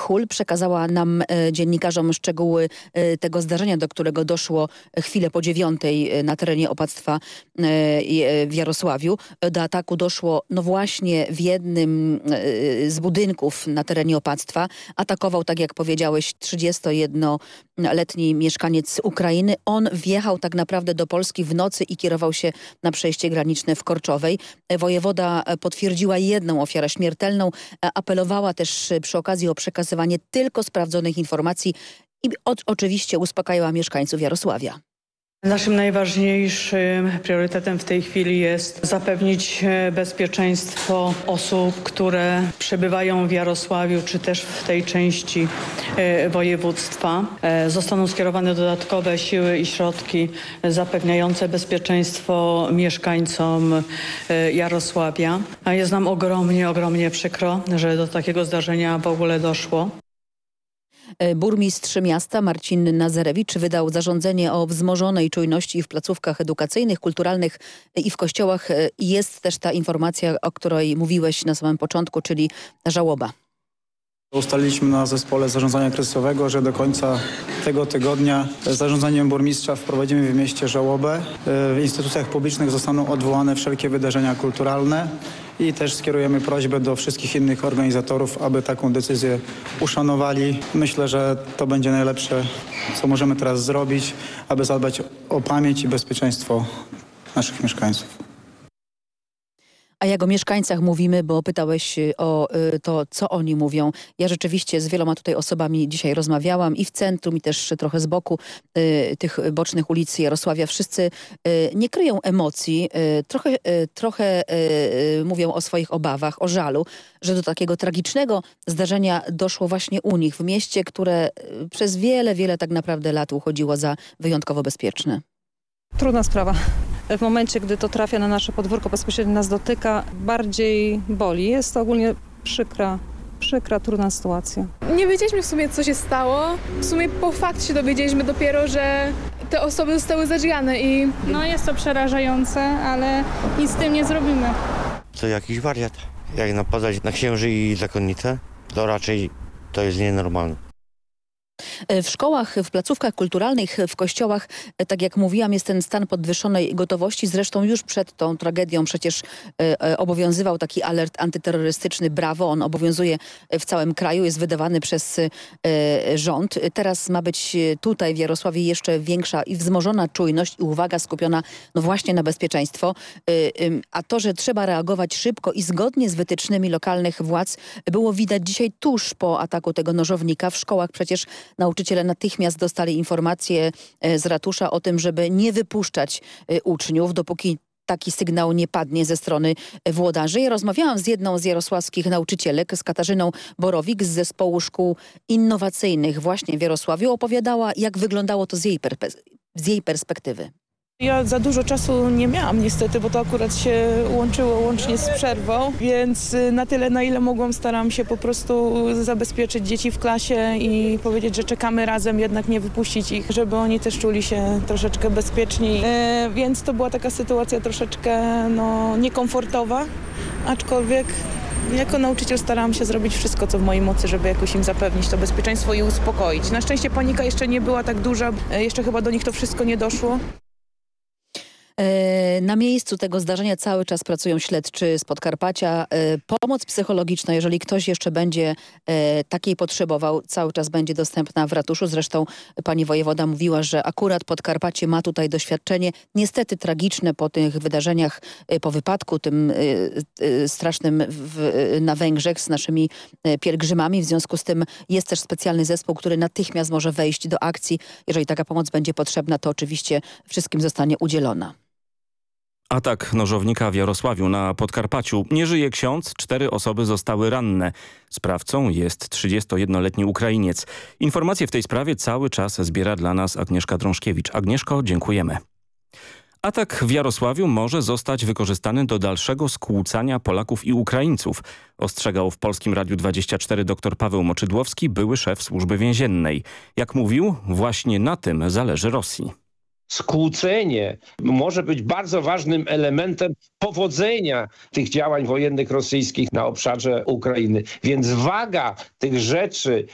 Hul przekazała nam, dziennikarzom, szczegóły tego zdarzenia, do którego doszło chwilę po 9:00 na terenie opactwa w Jarosławiu. Do ataku doszło właśnie w jednym z budynków na terenie opactwa. Atakował, tak jak powiedziałeś, 31-letni mieszkaniec Ukrainy. On wjechał tak naprawdę do Polski w nocy i kierował się na przejście graniczne w Korczowej. Wojewoda potwierdziła jedną ofiarę śmiertelną. Apelowała też przy okazji o przekazywanie tylko sprawdzonych informacji i oczywiście uspokajała mieszkańców Jarosławia. Naszym najważniejszym priorytetem w tej chwili jest zapewnić bezpieczeństwo osób, które przebywają w Jarosławiu czy też w tej części województwa. Zostaną skierowane dodatkowe siły i środki zapewniające bezpieczeństwo mieszkańcom Jarosławia. A jest nam ogromnie przykro, że do takiego zdarzenia w ogóle doszło. Burmistrz miasta Marcin Nazarewicz wydał zarządzenie o wzmożonej czujności w placówkach edukacyjnych, kulturalnych i w kościołach. Jest też ta informacja, o której mówiłeś na samym początku, czyli żałoba. Ustaliliśmy na zespole zarządzania kryzysowego, że do końca tego tygodnia zarządzeniem burmistrza wprowadzimy w mieście żałobę. W instytucjach publicznych zostaną odwołane wszelkie wydarzenia kulturalne i też skierujemy prośbę do wszystkich innych organizatorów, aby taką decyzję uszanowali. Myślę, że to będzie najlepsze, co możemy teraz zrobić, aby zadbać o pamięć i bezpieczeństwo naszych mieszkańców. A jak o mieszkańcach mówimy, bo pytałeś o to, co oni mówią. Ja rzeczywiście z wieloma tutaj osobami dzisiaj rozmawiałam i w centrum, i też trochę z boku tych bocznych ulic Jarosławia. Wszyscy nie kryją emocji, trochę mówią o swoich obawach, o żalu, że do takiego tragicznego zdarzenia doszło właśnie u nich, w mieście, które przez wiele tak naprawdę lat uchodziło za wyjątkowo bezpieczne. Trudna sprawa. W momencie, gdy to trafia na nasze podwórko, bezpośrednio nas dotyka, bardziej boli. Jest to ogólnie przykra, trudna sytuacja. Nie wiedzieliśmy w sumie, co się stało. W sumie po fakcie się dowiedzieliśmy dopiero, że te osoby zostały zadźgane i... No jest to przerażające, ale nic z tym nie zrobimy. To jakiś wariat. Jak napadać na księży i zakonnice, to raczej to jest nienormalne. W szkołach, w placówkach kulturalnych, w kościołach, tak jak mówiłam, jest ten stan podwyższonej gotowości. Zresztą już przed tą tragedią przecież obowiązywał taki alert antyterrorystyczny Brawo. On obowiązuje w całym kraju, jest wydawany przez rząd. Teraz ma być tutaj w Jarosławie jeszcze większa i wzmożona czujność i uwaga skupiona no właśnie na bezpieczeństwo. A to, że trzeba reagować szybko i zgodnie z wytycznymi lokalnych władz, było widać dzisiaj tuż po ataku tego nożownika. W szkołach przecież nauczyciele natychmiast dostali informację z ratusza o tym, żeby nie wypuszczać uczniów, dopóki taki sygnał nie padnie ze strony włodarzy. Ja rozmawiałam z jedną z jarosławskich nauczycielek, z Katarzyną Borowik z zespołu szkół innowacyjnych właśnie w Jarosławiu. Opowiadała, jak wyglądało to z jej perspektywy. Ja za dużo czasu nie miałam niestety, bo to akurat się łączyło łącznie z przerwą, więc na tyle, na ile mogłam, starałam się po prostu zabezpieczyć dzieci w klasie i powiedzieć, że czekamy razem, jednak nie wypuścić ich, żeby oni też czuli się troszeczkę bezpieczniej. Więc to była taka sytuacja troszeczkę niekomfortowa, aczkolwiek jako nauczyciel starałam się zrobić wszystko, co w mojej mocy, żeby jakoś im zapewnić to bezpieczeństwo i uspokoić. Na szczęście panika jeszcze nie była tak duża, jeszcze chyba do nich to wszystko nie doszło. Na miejscu tego zdarzenia cały czas pracują śledczy z Podkarpacia. Pomoc psychologiczna, jeżeli ktoś jeszcze będzie takiej potrzebował, cały czas będzie dostępna w ratuszu. Zresztą pani wojewoda mówiła, że akurat Podkarpacie ma tutaj doświadczenie niestety tragiczne po tych wydarzeniach, po wypadku tym strasznym na Węgrzech z naszymi pielgrzymami. W związku z tym jest też specjalny zespół, który natychmiast może wejść do akcji. Jeżeli taka pomoc będzie potrzebna, to oczywiście wszystkim zostanie udzielona. Atak nożownika w Jarosławiu na Podkarpaciu. Nie żyje ksiądz, 4 osoby zostały ranne. Sprawcą jest 31-letni Ukrainiec. Informacje w tej sprawie cały czas zbiera dla nas Agnieszka Drążkiewicz. Agnieszko, dziękujemy. Atak w Jarosławiu może zostać wykorzystany do dalszego skłócania Polaków i Ukraińców. Ostrzegał w Polskim Radiu 24 dr Paweł Moczydłowski, były szef służby więziennej. Jak mówił, właśnie na tym zależy Rosji. Skłócenie może być bardzo ważnym elementem powodzenia tych działań wojennych rosyjskich na obszarze Ukrainy. Więc waga tych rzeczy